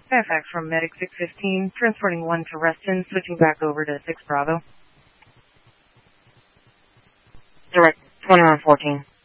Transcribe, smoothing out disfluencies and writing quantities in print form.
Fairfax from Medic 615, transporting 1 to Reston, switching back over to 6 Bravo. Direct 2114.